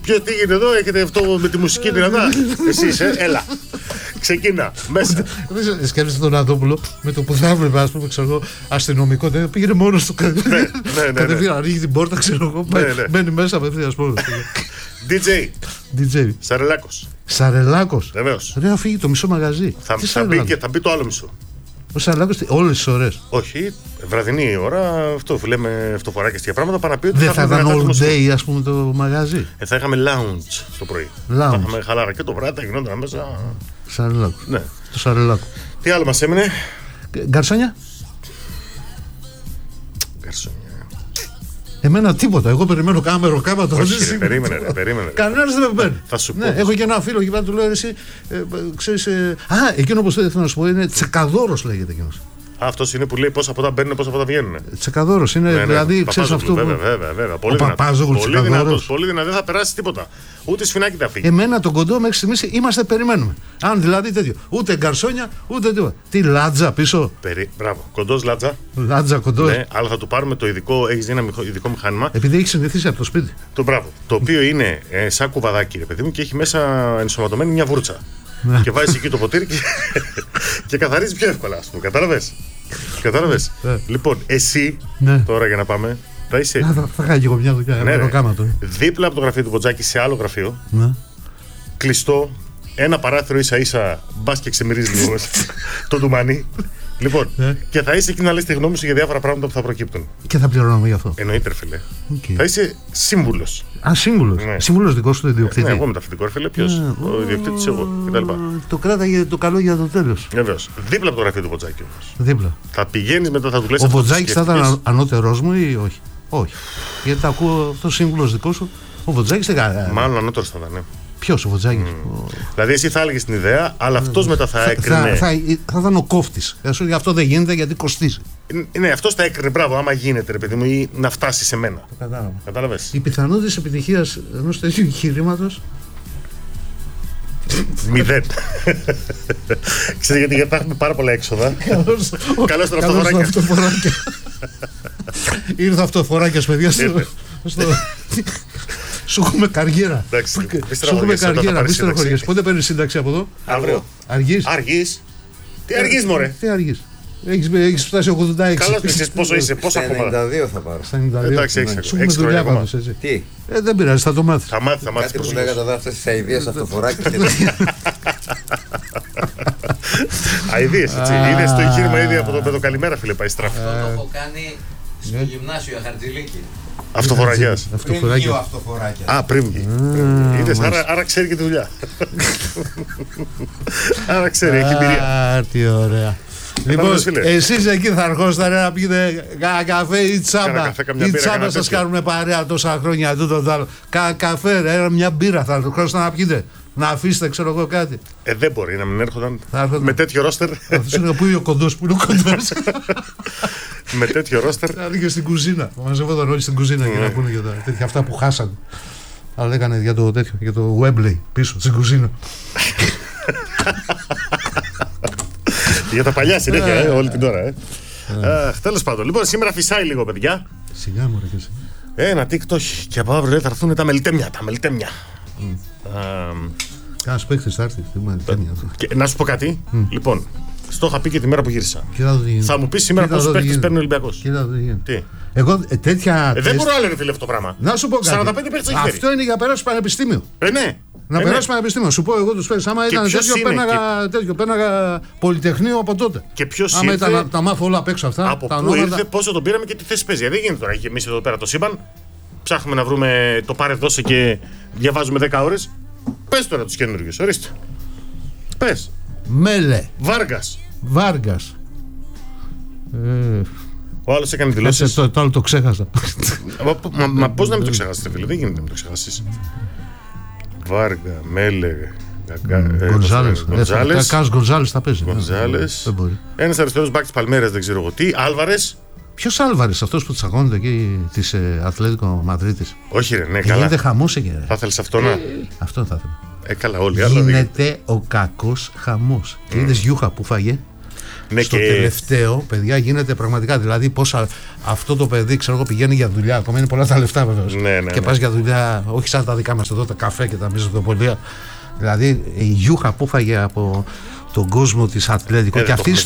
Ποιος τι γίνεται εδώ, έχετε αυτό με τη μουσική δυνατά. Εσείς, έλα. Ξεκίνα, μέσα. Σκέφτεσαι τον Αντόπουλο με το που θα έβλεπε, ας πούμε, ξέρω εγώ, αστυνομικό. Πήγαινε μόνος του. Κατευθείαν ανοίγει την πόρτα, ξέρω εγώ. Μπαίνει μέσα απευθείας μόνος του. DJ. Σαρελάκος. Βεβαίως. Ρε, θα φύγει το μισό μαγαζί. Θα μπει το άλλο μισό. Ο Σαρελάκος όλες τις ώρες. Όχι, βραδινή ώρα, αυτό λέμε αυτοφοράκια και πράγματα. Παρά πει ότι δεν θα ήταν all day, ας πούμε, το μαγαζί. Θα είχαμε lounge το πρωί. Θα είχαμε χαλάρα και το βράδυ, θα γινόταν μέσα. Σαρελάκο. Ναι. Το Σαρελάκο. Τι άλλο μας έμεινε? Γκαρσόνια. Εμένα τίποτα. Εγώ περιμένω κάμερο κάματο. Όχι, περίμενε. Κανένας δεν με παίρνει. Θα σου πω. Ναι, έχω και ένα φίλο και του λέω εσύ. Ξέρεις. Εκείνο που θέλω να σου πω είναι Τσεκαδόρος λέγεται εκείνος. Αυτός είναι που λέει πόσα από τα μπαίνουν, πόσα από τα βγαίνουν. Τσεκαδόρος είναι, ναι, δηλαδή ξέρεις αυτό. Βέβαια. Πολύ δυνατός. Πολύ δυνατός, δεν θα περάσει τίποτα. Ούτε σφινάκι θα φύγει. Εμένα τον κοντό μέχρι στιγμής είμαστε περιμένουμε. Αν δηλαδή τέτοιο. Ούτε γκαρσόνια, ούτε τίποτα. Τι λάτζα πίσω. Μπράβο. Κοντός λάτζα. Λάτζα, κοντός. Ναι, αλλά θα του πάρουμε το ειδικό. Έχεις δει ένα ειδικό μηχάνημα. Επειδή έχει συνηθίσει από το σπίτι. Μπράβο. Το οποίο είναι σαν κουβαδάκι, ρε παιδί μου, και έχει μέσα ενσωματωμένη μια βούρτσα. Και βάζεις εκεί το ποτήρι και καθαρίζει πιο εύκολα, ας πούμε. Κατάλαβες. Λοιπόν, εσύ τώρα για να πάμε. Θα είσαι. Θα κάνω και εγώ μια δουλειά. Δίπλα από το γραφείο του Βοτζάκη σε άλλο γραφείο. Κλειστό. Ένα παράθυρο ίσα-ίσα. Μπας και ξεμυρίζει λίγο το ντουμάνι. Λοιπόν, και θα είσαι εκεί να λες τη γνώμη σου για διάφορα πράγματα που θα προκύπτουν. Και θα πληρώνουμε γι' αυτό. Εννοείται, φίλε. Θα είσαι σύμβουλος. Σύμβουλος. Σύμβουλος δικός του ιδιοκτήτη. Εγώ μεταφυτικό, φίλε. Ποιος? Ο ιδιοκτήτης, εγώ κτλ. Το κράταγε το καλό για το τέλος. Βεβαίως. Δίπλα από το γραφείο του Βοτζάκη όμως. Δίπλα. Θα πηγαίνεις μετά, θα του λες. Ο Βοτζάκης θα ήταν ανώτερός μου ή όχι? Όχι. Γιατί τα ακούω αυτό σύμβουλος δικός σου. Ο Βοτζάκης δεν κάνει. Μάλλον ανώτερος θα ήταν. Ποιος ο Βοτζάκης? Δηλαδή εσύ θα έλεγες την ιδέα, αλλά αυτός μετά θα έκρινε. Θα ήταν ο κόφτης. Γι' αυτό δεν γίνεται, γιατί κοστίζει. Ναι, αυτός θα έκρινε, μπράβο, άμα γίνεται, ρε παιδί μου, ή να φτάσει σε μένα. Το κατάλαβες. Οι πιθανότητες επιτυχίας ενός τέτοιου εγχειρήματος. 0. Ξέρετε γιατί έχουμε πάρα πολλά έξοδα. Καλώς τα αυτοφοράκια. Ήρθα αυτοφοράκια, παιδιά. Σου έχουμε καριέρα. Σου έχουμε καριέρα. Μη στενοχωριέσαι. Πότε παίρνεις σύνταξη από εδώ? Αύριο. Αργείς. Τι αργείς, μωρέ? Τι αργείς? Έχεις φτάσει 86. Καλώς πες, πόσο είσαι, πόσα ακόμα? 92 θα πάρω. Στα 92. Εντάξει, σου έχουμε δουλειά πάντως, έτσι. Τι? Δεν πειράζει, θα το μάθεις. Θα μάθεις. Κάτι που λέγατε εδώ αυτές τις αηδίες αυτοφοράκια. Αηδίες, έτσι. Είδες το εγχείρημα ήδη από το καλημέρα, φίλε, πάει στράφη. Αυτό το έχω κάνει στο γυμνάσιο Χαρτζηλίκη. Αυτοφοράκιας. Αυτοφοράκια. Πριν βγει. Είδες, άρα ξέρει και τη δουλειά. Άρα ξέρει, έχει εμπειρία. Τι ωραία. Λοιπόν, εσείς εκεί θα αρχόσατε να πείτε καφέ ή τσάμπα. Ή τσάμπα σας κάνουμε παρέα τόσα χρόνια. Καφέ, μια μπύρα θα αρχόσατε να πείτε. Να αφήσετε, ξέρω εγώ κάτι. Δεν μπορεί να μην έρχονταν με τέτοιο ρόστερ. Πού είναι ο κοντός, με τέτοιο ρόστερ. Θα έρχεται στην κουζίνα. Μαζεύονταν όλοι στην κουζίνα για να πούνε για τέτοια αυτά που χάσανε. Αλλά έκανε για το Webley πίσω στην κουζίνα. Για τα παλιά συνέχεια, όλη την ώρα. Τέλος πάντων. Λοιπόν, σήμερα φυσάει λίγο, παιδιά. Σιγά μου, ρε και εσύ. Ένα TikTok και από αύριο θα έρθουν τα μελιτέμια. Κάνε παίχτες θα έρθει. Να σου πω κάτι. Λοιπόν, στο είχα πει και τη μέρα που γύρισα. Θα μου πεις σήμερα πόσους παίχτες παίρνει ο Ολυμπιακός. Τι. Εγώ τέτοια. Δεν μπορώ άλλο, ρε φίλε, αυτό το πράγμα. Να σου πω κάτι. 45 παίχτες έχει φέρει. Αυτό είναι για περάσει πανεπιστήμιο. Ναι. Να περάσει πανεπιστήμιο. Σου πω εγώ τους παίρνεις. Άμα ήταν τέτοιο, πέναγα πολυτεχνείο από τότε. Και ποιος άμα ήταν να τα μάθω όλα απ' έξω αυτά. Από πού ήρθε, πόσο τον πήραμε και τι θέση παίζει. Δεν γίνεται τώρα. Εμείς εδώ πέρα το σύμπαν. Ψάχνουμε να βρούμε το πάρε δώσε και διαβάζουμε 10 ώρες. Πες τώρα τους καινούργιους, ορίστε. Πες. Μέλε. Βάργας. Ο άλλος έκανε δηλώσεις. Το άλλο το ξέχασα. Μα πώς να μην το ξεχάσεις, φίλε, δεν γίνεται να μην το ξεχάσεις. Βάργα, Μέλε, Γκονζάλες. Γκονζάλες θα παίζει. Ένας αριστερός μπακ της Παλμέρας, δεν ξέρω εγώ τι. Άλβαρες. Ποιος Άλβαρες, αυτός που τσακώνεται εκεί της Ατλέτικο Μαδρίτης? Όχι, ρε, ναι, καλά. Γίνεται χαμός εκεί. Θα ήθελες αυτό να. Αυτό θα ήθελα. Καλά, όλοι. Γίνεται ο κακός χαμός. Και είδες γιούχα που φάγε. Ναι, στο τελευταίο, παιδιά, γίνεται πραγματικά. Δηλαδή, αυτό το παιδί, ξέρω εγώ, πηγαίνει για δουλειά. Ακόμα είναι πολλά τα λεφτά, βεβαίως. Ναι. Και πας για δουλειά, όχι σαν τα δικά μας εδώ, τα καφέ και τα μισοτοπολία. Δηλαδή, η γιούχα που φάγε από τον κόσμο της Ατλέτικο. Και αυτή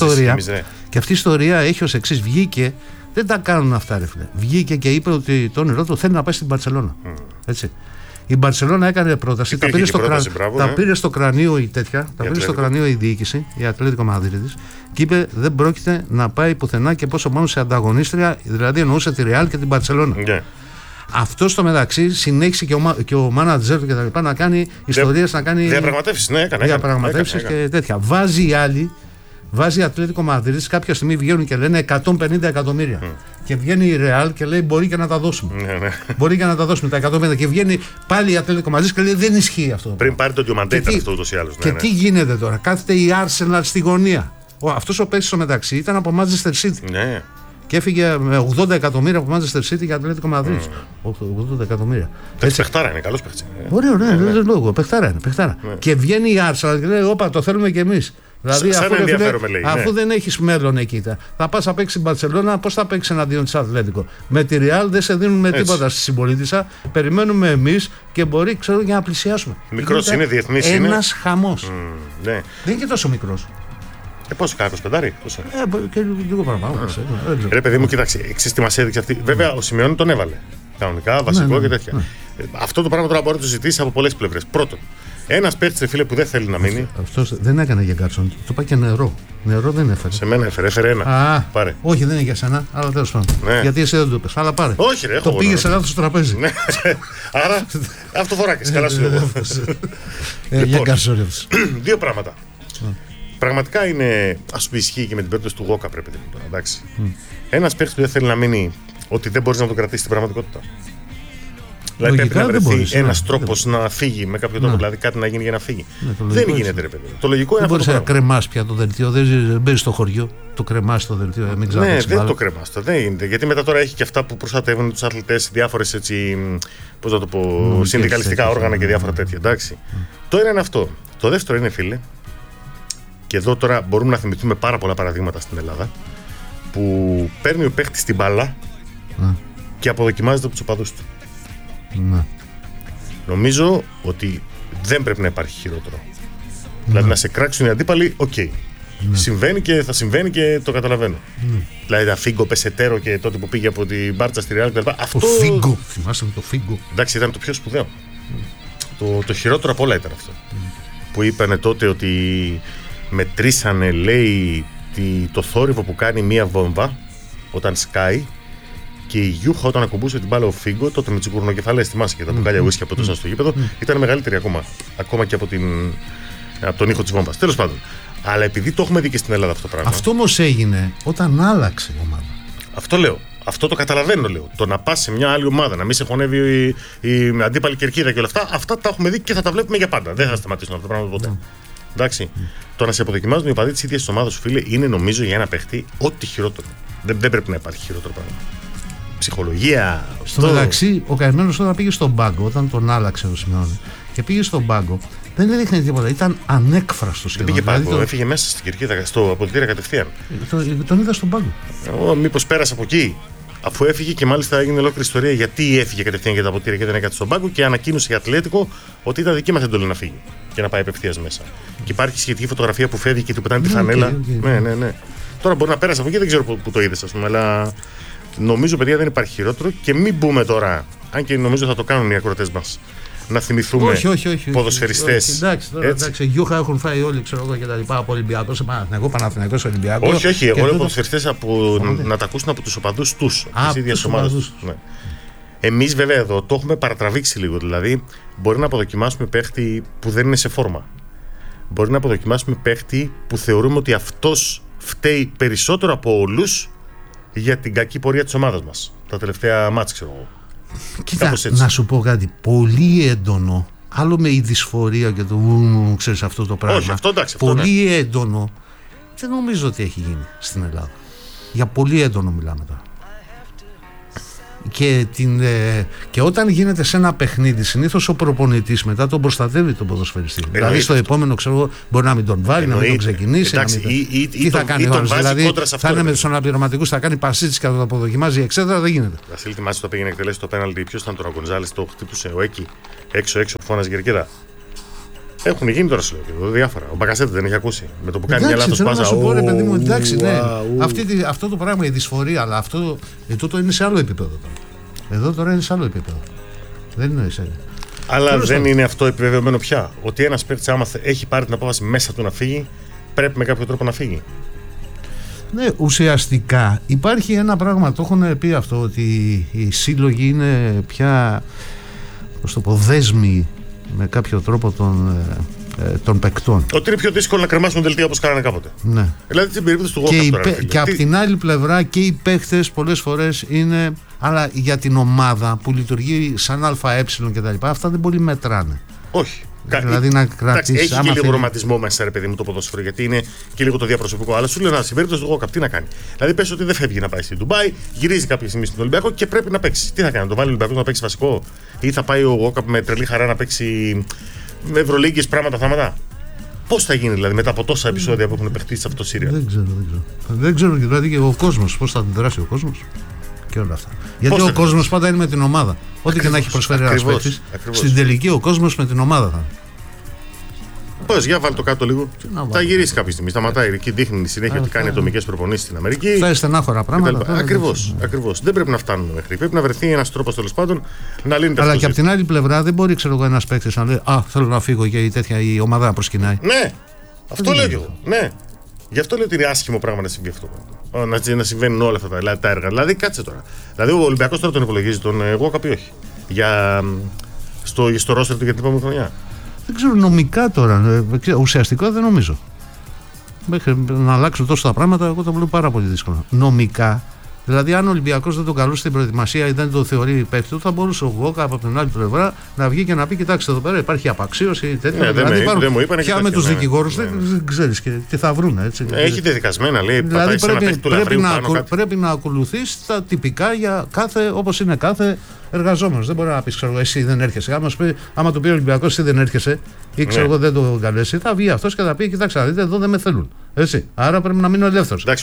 η ιστορία έχει ως εξής. Βγήκε, δεν τα κάνουν αυτά, ρε φίλε. Βγήκε και είπε ότι το όνειρό του θέλει να πάει στην Μπαρσελόνα. Έτσι. Η Μπαρσελόνα έκανε πρόταση, τα πήρε στο κρανίο η τέτοια, τα πήρε στο κρανίο η διοίκηση, η Ατλέτικο Μαδρίτης, και είπε δεν πρόκειται να πάει πουθενά και πόσο μόνο σε ανταγωνίστρια, δηλαδή εννοούσε τη Ρεάλ και την Μπαρσελόνα. Yeah. Αυτό στο μεταξύ συνέχισε και ο μάνατζερ του και τα λοιπά να κάνει ιστορίες, να κάνει διαπραγματεύσεις και τέτοια. Βάζει η άλλη. Βάζει η Ατλέτικο Μαδρίτης, κάποια στιγμή βγαίνουν και λένε 150 εκατομμύρια. Και βγαίνει η Ρεάλ και λέει μπορεί και να τα δώσουμε. Μπορεί και να τα δώσουμε τα 150. Και βγαίνει πάλι η Ατλέτικο Μαδρίτης και λέει δεν ισχύει αυτό. Πριν πάρει το Διομαντέ ήταν αυτό ούτως ή άλλως. Και τι γίνεται τώρα, κάθεται η Arsenal στη γωνία. Αυτός ο παίκτης στο μεταξύ ήταν από Manchester City. Ναι. Και έφυγε με 80 εκατομμύρια από Manchester City για Ατλέτικο Μαδρίτης. 80 εκατομμύρια. Παιχτάρα είναι, καλός παίκτης. Ωραίο, δεν λόγο. Παιχτάρα είναι. Και βγαίνει η Arsenal και λέει όπα, το θέλουμε κι εμείς. Δηλαδή, αφού δεν έχεις μέλλον εκεί, θα πας να παίξεις στην Μπαρσελόνα, πώς θα παίξεις εναντίον της Ατλέτικο. Με τη Ρεάλ δεν σε δίνουμε τίποτα στη συμπολίτησα. Περιμένουμε εμείς και μπορεί, ξέρω, για να πλησιάσουμε. Μικρός είναι, διεθνής είναι. Ένας χαμός. Ναι. Δεν είναι και τόσο μικρός. Πόσο κάνει, 25? Και λίγο παραπάνω. Ρε παιδί μου, κοίταξε, ξέρεις τι μας έδειξε αυτή. Βέβαια, ο Σιμεώνη τον έβαλε. Κανονικά, βασικό και τέτοια. Αυτό το πράγμα τώρα μπορεί να το ζητήσει από πολλές πλευρές. Πρώτον, ένας παίκτης, φίλε, που δεν θέλει να μείνει. Αυτός δεν έκανε για Γκάρσον. Το πάει και νερό. Νερό δεν έφερε. Σε μένα έφερε ένα. Πάρε. Όχι, δεν είναι για σένα, αλλά τέλος πάντων. Γιατί εσύ δεν το πες. Αλλά πάρε. Όχι, ρε, το πήγε σε λάθος στο τραπέζι. Άρα αυτό φοράκες. Καλά σου λέω. Για Γκάρσον. Δύο πράγματα. Πραγματικά είναι, ας πούμε, ισχύει και με την περίπτωση του Γόκα, πρέπει να είναι. Ένας παίκτης που δεν θέλει να μείνει, ότι δεν μπορείς να τον κρατήσεις στην πραγματικότητα. Δηλαδή πρέπει να βρεθεί ένας τρόπος να φύγει με κάποιο τρόπο, δηλαδή κάτι να γίνει για να φύγει. Δεν γίνεται, ρε παιδί. Το λογικό είναι αυτό. Δεν μπορείς να κρεμάς πια το δελτίο, δεν μπαίνεις στο χωριό, το κρεμάς το δελτίο, μην ξαναπέξεις. Ναι, δεν το κρεμάς, δεν γίνεται. Γιατί μετά τώρα έχει και αυτά που προστατεύουν τους αθλητές, διάφορες έτσι, πώς να το πω, συνδικαλιστικά όργανα και διάφορα τέτοια. Εντάξει. Το ένα είναι αυτό. Το δεύτερο είναι, φίλε. Και εδώ τώρα μπορούμε να θυμηθούμε πάρα πολλά παραδείγματα στην Ελλάδα που παίρνει ο παίχτης την μπάλα και αποδοκιμάζεται από τους οπαδούς του. Νομίζω ότι δεν πρέπει να υπάρχει χειρότερο. Δηλαδή να σε κράξουν οι αντίπαλοι, οκ. Συμβαίνει και θα συμβαίνει και το καταλαβαίνω. Δηλαδή τα Φίγκο, Πεσετέρο και τότε που πήγε από την Μπάρτσα στη Ρεάλ κτλ. Αυτό. Το Φίγκο, θυμάσαι το Φίγκο. Εντάξει, ήταν το πιο σπουδαίο. Το χειρότερο απ' όλα ήταν αυτό. Που είπανε τότε ότι μετρήσανε, λέει, το θόρυβο που κάνει μία βόμβα όταν σκάει, και η γιούχα όταν ακουμπούσε την μπάλα ο Φίγκο, τότε με τις κουρνοκεφαλές, θυμάσαι και τα μπουκάλια ουίσκι από τόσο στο γήπεδο, ήταν μεγαλύτερη ακόμα και από τον ήχο της βόμβας. Τέλος πάντων. Αλλά επειδή το έχουμε δει και στην Ελλάδα αυτό το πράγμα. Αυτό όμως έγινε όταν άλλαξε η ομάδα. Αυτό λέω. Αυτό το καταλαβαίνω, λέω. Το να πας σε μια άλλη ομάδα, να μην σε χωνεύει η αντίπαλη κερκίδα και όλα αυτά, αυτά τα έχουμε δει και θα τα βλέπουμε για πάντα. Δεν θα σταματήσουν αυτά τα πράγματα ποτέ. Εντάξει. Το να σε αποδοκιμάζουν οι οπαδοί της ίδιας της ομάδας σου, φίλε, είναι νομίζω για ένα παίχτη ό,τι χειρότερο. Δεν πρέπει να υπάρχει χειρότερο πράγμα. Ψυχολογία. Στο μεταξύ, ο καημένος όταν πήγε στον πάγκο, όταν τον άλλαξε ο Σιμεώνη και πήγε στον πάγκο, δεν έδειχνε τίποτα. Ήταν ανέκφραστο. Δεν πήγε πάγκο, έφυγε μέσα στην κερκίδα, στο αποδυτήριο κατευθείαν. Τον είδα στον πάγκο. Μήπως πέρασε από εκεί. Αφού έφυγε και μάλιστα έγινε ολόκληρη ιστορία γιατί έφυγε κατευθείαν για τα ποτήρια και δεν έκατσε στον πάγκο και ανακοίνωσε η Ατλέτικο ότι ήταν δική μας εντολή να φύγει και να πάει απευθείας μέσα. Και υπάρχει σχετική φωτογραφία που φεύγει και του πετάνε τη φανέλα. Ναι. Τώρα μπορεί να πέρασε από εκεί, δεν ξέρω που το είδες, ας πούμε, αλλά νομίζω, παιδιά, δεν υπάρχει χειρότερο. Και μην μπούμε τώρα, αν και νομίζω θα το κάνουν οι ακροατές μας, να θυμηθούμε ποδοσφαιριστές. Εντάξει, γιούχα έχουν φάει όλοι, ξέρω εγώ, και τα λοιπά, από Ολυμπιακός, Παναθηναϊκός, Ολυμπιακός. Όχι, εγώ λέω ποδοσφαιριστές να τα ακούσουν από τους οπαδούς τους, της ίδιας ομάδας. Εμείς βέβαια εδώ το έχουμε παρατραβήξει λίγο. Δηλαδή, μπορεί να αποδοκιμάσουμε παίχτη που δεν είναι σε φόρμα. Μπορεί να αποδοκιμάσουμε παίχτη που θεωρούμε ότι αυτός φταίει περισσότερο από όλους για την κακή πορεία της ομάδας μας. Τα τελευταία μάτς, ξέρω εγώ. Κοίτα, να σου πω κάτι πολύ έντονο. Άλλο με η δυσφορία και το ξέρεις αυτό το πράγμα. Όχι, αυτό εντάξει. Πολύ έντονο. Δεν νομίζω ότι έχει γίνει στην Ελλάδα. Για πολύ έντονο μιλάμε τώρα. Και όταν γίνεται σε ένα παιχνίδι, συνήθως ο προπονητής μετά τον προστατεύει τον ποδοσφαιριστή. Δηλαδή στο επόμενο, ξέρω, μπορεί να μην τον βάλει, να μην τον ξεκινήσει. Τι θα κάνει ο άλλος? Δηλαδή θα είναι με τους αναπληρωματικούς, θα κάνει πασίτες και θα το αποδοκιμάζει, εξέδρα, δεν γίνεται. Βασίλη, θυμάσαι το πήγαινε να εκτελέσει το πέναλτι. Ποιος ήταν τώρα, ο Γκονζάλες, το χτύπησε ο Έκη έξω, φώναζε Κερκίδα. Έχουν γίνει τώρα σου λέω διάφορα. Ο Μπακασέτη δεν έχει ακούσει. Με το που κάνει μια λάθος πάσα. Να σου πω, ρε παιδί μου, εντάξει, ναι. Αυτό το πράγμα, η δυσφορία, αλλά τούτο είναι σε άλλο επίπεδο τώρα. Εδώ τώρα είναι σε άλλο επίπεδο. Δεν είναι σε. Αλλά δεν είναι αυτό επιβεβαιωμένο πια. Ότι ένας παίκτης, άμα έχει πάρει την απόφαση μέσα του να φύγει, πρέπει με κάποιο τρόπο να φύγει. Ναι, ουσιαστικά υπάρχει ένα πράγμα. Το έχουν πει αυτό, ότι οι σύλλογοι είναι πια, πώς το πω, δέσμοι με κάποιο τρόπο των παικτών. Ότι είναι πιο δύσκολο να κρεμάσουν δελτία όπως κάνανε κάποτε. Ναι. Δηλαδή στην περίπτωση του και απ' την άλλη πλευρά και οι παίκτες πολλές φορές είναι. Αλλά για την ομάδα που λειτουργεί σαν ΑΕ κτλ. Αυτά δεν πολύ μετράνε. Όχι. Δηλαδή να κρατήσεις. Έχει και λίγο ρομαντισμό μέσα, ρε παιδί μου, το ποδόσφαιρο, γιατί είναι και λίγο το διαπροσωπικό. Αλλά σου λέω να συμπέρι το World Cup, τι να κάνει. Δηλαδή πες ότι δεν φεύγει να πάει στην Ντουμπάι, γυρίζει κάποια στιγμή στον Ολυμπιακό και πρέπει να παίξει. Τι θα κάνει, το βάλει ο Ολυμπιακός να παίξει βασικό, ή θα πάει ο World Cup με τρελή χαρά να παίξει με Ευρωλίγκες πράγματα θάματα. Πώς θα γίνει δηλαδή μετά από τόσα επεισόδια που έχουν παιχτεί σε αυτό το Σύριαλ? Δεν ξέρω δηλαδή και ο κόσμος, πώς θα αντιδράσει ο κόσμος. Και όλα αυτά. Γιατί ο κόσμος πάντα είναι με την ομάδα. Ό,τι και να έχει προσφέρει ένας παίκτης, στην τελική ο κόσμος με την ομάδα θα είναι. Πώς, για βάλει το κάτω λίγο. Θα γυρίσει κάποια στιγμή. Σταματάει εκεί, δείχνει συνέχεια ότι κάνει ατομικές προπονήσεις στην Αμερική. Θα είναι στενάχωρα πράγματα. Ακριβώς. Δεν πρέπει να φτάνουμε μέχρι. Πρέπει να βρεθεί ένας τρόπος τέλος πάντων να λύνει τα. Αλλά και από την άλλη πλευρά δεν μπορεί, ξέρω εγώ, ένας παίκτης να λέει «Α, θέλω να φύγω» και η ομάδα να προσκυνάει. Ναι, αυτό λέω και εγώ. Ναι. Γι' αυτό λέω ότι είναι άσχημο πράγμα να συμβεί αυτό. Να συμβαίνουν όλα αυτά τα έργα. Δηλαδή, κάτσε τώρα. Δηλαδή, ο Ολυμπιακός τώρα τον υπολογίζει τον εγώ ή όχι. Στο ρόστερ του για την επόμενη χρονιά. Δεν ξέρω νομικά τώρα. Ουσιαστικά δεν νομίζω. Μέχρι να αλλάξουν τόσο τα πράγματα, εγώ το βλέπω πάρα πολύ δύσκολο. Νομικά. Δηλαδή, αν ο Ολυμπιακός δεν τον καλούσε στην προετοιμασία ή δεν το θεωρεί υπεύθυνο, θα μπορούσε ο Γόκα από την άλλη πλευρά να βγει και να πει: κοιτάξτε, εδώ πέρα υπάρχει απαξίωση ή τέτοια. Ναι, δεν μου είπαν. Πια με τους δικηγόρους δεν ξέρεις τι θα βρουν. Έτσι. Έχει δεδικασμένα, λέει. Δηλαδή, πρέπει να ακολουθείς τα τυπικά για κάθε, όπως είναι κάθε εργαζόμενος. Δεν μπορεί να πει: ξέρω, εσύ δεν έρχεσαι. Άμα του πει ο Ολυμπιακός, εσύ δεν έρχεσαι ή ξέρω εγώ δεν το καλέσει, θα βγει αυτός και θα πει: κοιτάξτε, δείτε, εδώ δεν με θέλουν. Έτσι. Άρα πρέπει να μείνω ελεύθερος. Εντάξει,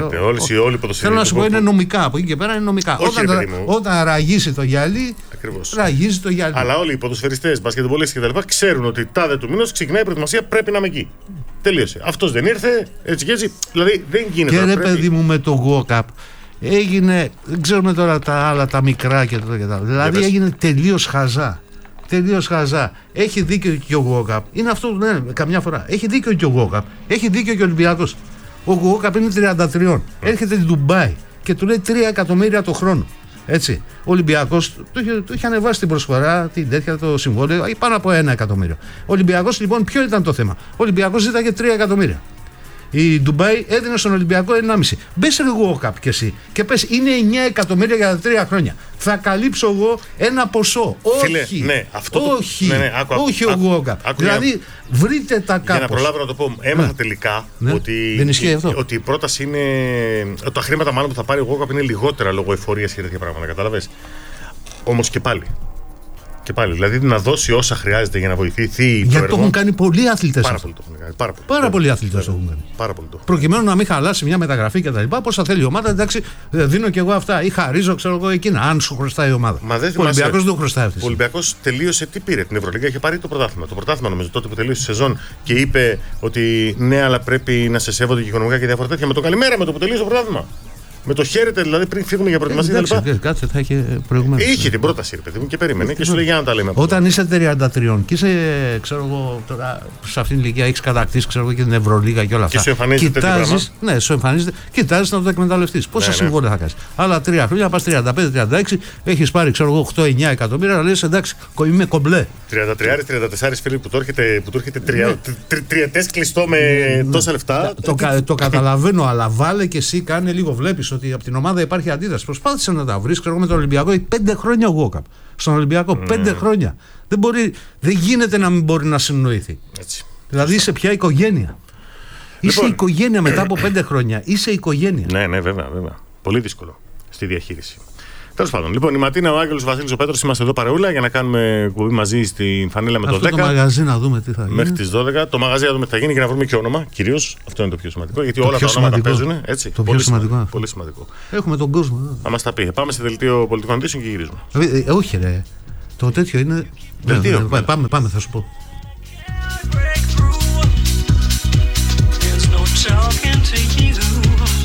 όλοι θέλω να σου πω, είναι νομικά. Από εκεί και πέρα είναι νομικά. Όταν ραγίσει το γυαλί, ραγίζει το γυαλί. Αλλά όλοι οι ποδοσφαιριστές, μπασκετμπολίστες κτλ. Ξέρουν ότι τάδε του μηνός ξεκινάει η προετοιμασία, πρέπει να είμαι εκεί. Τελείωσε. Αυτός δεν ήρθε, έτσι και έτσι. Δηλαδή δεν γίνεται. Και ρε παιδί μου με το Go Cup έγινε, δεν ξέρουμε τώρα τα άλλα, τα μικρά και τα. Δηλαδή έγινε τελείως χαζά. Τελείως χαζά. Έχει δίκιο και ο Γουόκαπ. Είναι αυτό που λένε καμιά φορά. Έχει δίκιο και ο Γουόκαπ. Έχει δίκιο και ο Ολυμπιακός. Ο Γουόκαπ είναι 33. Έρχεται στην Ντουμπάι και του λέει 3 εκατομμύρια το χρόνο. Έτσι. Ο Ολυμπιακός του είχε ανεβάσει την προσφορά, την τέτοια, το συμβόλαιο, πάνω από 1 εκατομμύριο. Ο Ολυμπιακός λοιπόν, ποιο ήταν το θέμα? Ο Ολυμπιακός ζήταγε 3 εκατομμύρια. Η Ντουμπάι έδινε στον Ολυμπιακό 1,5. Μπες εγώ κάπου κι εσύ και πες είναι 9 εκατομμύρια για 3 χρόνια. Θα καλύψω εγώ ένα ποσό. Φίλε, όχι. Ναι, αυτό όχι. Όχι ο Γουόκαπ. Δηλαδή βρείτε τα κάπως. Για να προλάβω να το πω, έμαθα τελικά ότι η πρόταση είναι. Τα χρήματα μάλλον που θα πάρει ο Γουόκαπ είναι λιγότερα λόγω εφορίας και τέτοια πράγματα. Κατάλαβες. Όμως και πάλι. Και πάλι, δηλαδή να δώσει όσα χρειάζεται για να βοηθηθεί. Γιατί το έχουν κάνει πολλοί αθλητές. Πάρα πολύ το έχουν κάνει. Πάρα πολλοί αθλητές το έχουν κάνει. Πάρα πολύ το. Προκειμένου να μην χαλάσει μια μεταγραφή κτλ. Πόσα θέλει η ομάδα, εντάξει, δίνω κι εγώ αυτά. Ή χαρίζω, ξέρω εγώ εκείνα. Αν σου χρωστάει η ομάδα. Μα δεν ο Ολυμπιακός δεν χρωστάει αυτή. Ο Ολυμπιακός τελείωσε, τι πήρε? Την Ευρωλίγκα, είχε πάρει το πρωτάθλημα. Το πρωτάθλημα νομίζω τότε που τελείωσε η σεζόν και είπε ότι ναι, αλλά πρέπει να σε σέβονται και οικονομικά και διάφορα τέτοια. Με το καλημέρα με το που τελείωσε το πρωτάθλημα. Με το χαίρετε δηλαδή πριν φύγουμε για προετοιμασία κτλ. Κάτσε, θα είχε προηγουμένως. Είχε την πρόταση, ρε παιδί μου, και περίμενε και σου λέει για να τα λέμε. Όταν είσαι 33 και είσαι, ξέρω εγώ, τώρα σε αυτήν την ηλικία έχει κατακτήσει, ξέρω εγώ, και την Ευρωλίγα και όλα αυτά. Και σου εμφανίζεται τέτοιο πράγμα. Ναι, σου εμφανίζεται. Κοιτάζει να το εκμεταλλευτεί. Πόσα συμβόλαια θα κάνει? Άλλα 3 χρόνια, πα 35-36, έχει πάρει, ξέρω εγώ, 8-9 εκατομμύρια, να λε εντάξει, είμαι κομπλέ. 33-34 φίλοι που του έρχεται τριετές κλειστό με τόσα λεφτά. Το καταλαβαίνω, αλλά βάλε και εσύ, κάνε λίγο, βλέπει ότι από την ομάδα υπάρχει αντίδραση. Προσπάθησε να τα βρει, ξέρω εγώ, με τον Ολυμπιακό. 5 χρόνια ο Γουόκαπ. Στον Ολυμπιακό, 5 χρόνια. Δεν γίνεται να μην μπορεί να συνοηθεί. Έτσι. Δηλαδή είσαι πια οικογένεια. Είσαι οικογένεια μετά από 5 χρόνια. Είσαι οικογένεια. Ναι, βέβαια. Πολύ δύσκολο στη διαχείριση. Τέλος πάντων. Λοιπόν, η Ματίνα, ο Άγγελος, ο Βασίλης, ο Πέτρος είμαστε εδώ παρεούλα για να κάνουμε κουμπί μαζί στην φανέλα με το 10. Το μαγαζί να δούμε τι θα γίνει. Μέχρι τις 12. Το μαγαζί να δούμε τι θα γίνει και να βρούμε και όνομα. Κυρίως αυτό είναι το πιο σημαντικό. Γιατί όλα τα ονόματα παίζουν. Έτσι. Το πιο σημαντικό. Πολύ σημαντικό. Έχουμε τον κόσμο. Θα μας τα πει. Πάμε σε δελτίο πολιτικών αντίστοιχων και γυρίζουμε. Όχι, ρε. Το τέτοιο είναι. Πάμε, θα σου πω.